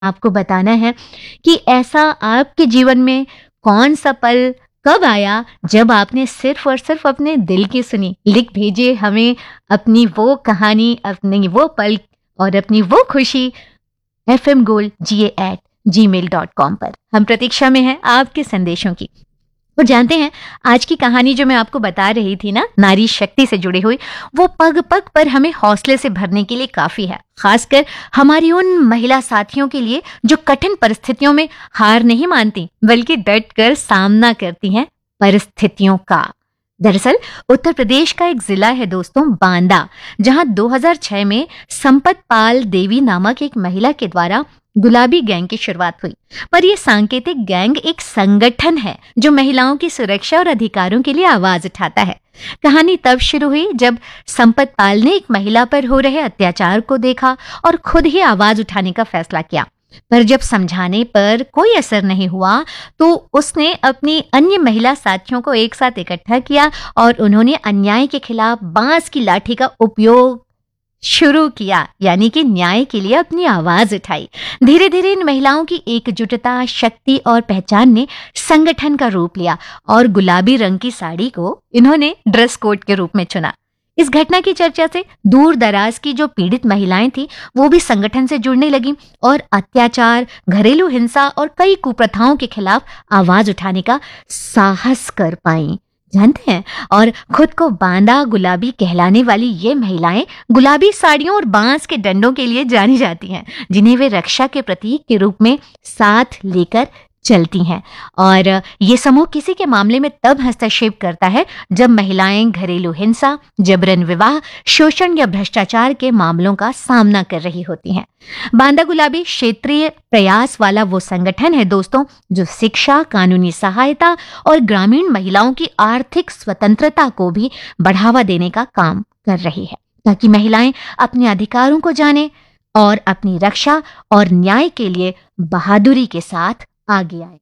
आपको बताना है कि ऐसा आपके जीवन में कौन सा पल कब आया जब आपने सिर्फ और सिर्फ अपने दिल की सुनी। लिख भेजिए हमें अपनी वो कहानी, अपनी वो पल और अपनी वो खुशी fmgoldga@gmail.com पर। हम प्रतीक्षा में हैं आपके संदेशों की। और जानते हैं आज की कहानी जो मैं आपको बता रही थी ना, नारी शक्ति से जुड़ी हुई, वो पग पग पर हमें हौसले से भरने के लिए काफी है। खासकर हमारी उन महिला साथियों के लिए जो कठिन परिस्थितियों में हार नहीं मानती बल्कि डट कर सामना करती हैं परिस्थितियों का। दरअसल उत्तर प्रदेश का एक जिला है दोस्तों, बांदा, जहां 2006 में संपत पाल देवी नामक एक महिला के द्वारा गुलाबी गैंग की शुरुआत हुई। पर यह सांकेतिक गैंग एक संगठन है जो महिलाओं की सुरक्षा और अधिकारों के लिए आवाज उठाता है। कहानी तब शुरू हुई जब संपत पाल ने एक महिला पर हो रहे अत्याचार को देखा और खुद ही आवाज उठाने का फैसला किया। पर जब समझाने पर कोई असर नहीं हुआ तो उसने अपनी अन्य महिला साथियों को एक साथ इकट्ठा किया और उन्होंने अन्याय के खिलाफ बांस की लाठी का उपयोग शुरू किया, यानी कि न्याय के लिए अपनी आवाज उठाई। धीरे धीरे इन महिलाओं की एकजुटता, शक्ति और पहचान ने संगठन का रूप लिया और गुलाबी रंग की साड़ी को इन्होंने ड्रेस कोड के रूप में चुना। इस घटना की चर्चा से दूर दराज की जो पीड़ित महिलाएं थी वो भी संगठन से जुड़ने लगी और अत्याचार, घरेलू हिंसा और कई कुप्रथाओं के खिलाफ आवाज उठाने का साहस कर पाईं। जानते हैं, और खुद को बांदा गुलाबी कहलाने वाली ये महिलाएं गुलाबी साड़ियों और बांस के डंडों के लिए जानी जाती हैं, जिन्हें वे रक्षा के प्रतीक के रूप में साथ लेकर चलती हैं। और ये समूह किसी के मामले में तब हस्तक्षेप करता है जब महिलाएं घरेलू हिंसा, जबरन विवाह, शोषण या भ्रष्टाचार के मामलों का सामना कर रही होती हैं। बांदा गुलाबी क्षेत्रीय प्रयास वाला वो संगठन है दोस्तों जो शिक्षा, कानूनी सहायता और ग्रामीण महिलाओं की आर्थिक स्वतंत्रता को भी बढ़ावा देने का काम कर रही है, ताकि महिलाएं अपने अधिकारों को जाने और अपनी रक्षा और न्याय के लिए बहादुरी के साथ आगे आए।